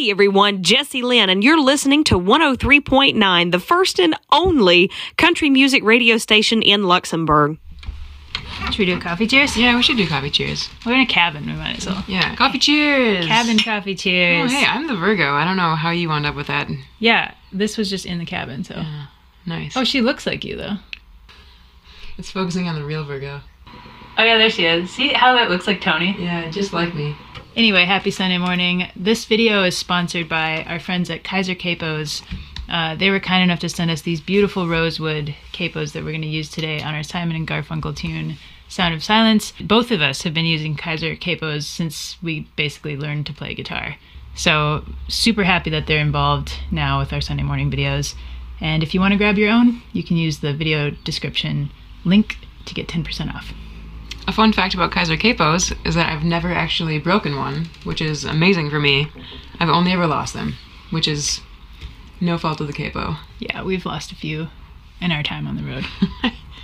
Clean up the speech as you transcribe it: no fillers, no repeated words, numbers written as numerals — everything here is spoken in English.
Hey everyone, Jesse Lynn, and you're listening to 103.9, the first and only country music radio station in Luxembourg. Should we do a coffee cheers? Yeah, we should do coffee cheers. We're in a cabin, we might as well. Yeah, coffee cheers! Cabin coffee cheers. Oh, hey, I'm the Virgo. I don't know how you wound up with that. Yeah, this was just in the cabin, so. Yeah, nice. Oh, she looks like you, though. It's focusing on the real Virgo. Oh, yeah, there she is. See how that looks like Tony? Yeah, just like me. Anyway, happy Sunday morning. This video is sponsored by our friends at Kaiser Capos. They were kind enough to send us these beautiful rosewood capos that we're going to use today on our Simon and Garfunkel tune, Sound of Silence. Both of us have been using Kaiser capos since we basically learned to play guitar. So super happy that they're involved now with our Sunday morning videos. And if you want to grab your own, you can use the video description link to get 10% off. A fun fact about Kaiser Capos is that I've never actually broken one, which is amazing for me. I've only ever lost them, which is no fault of the capo. Yeah, we've lost a few in our time on the road.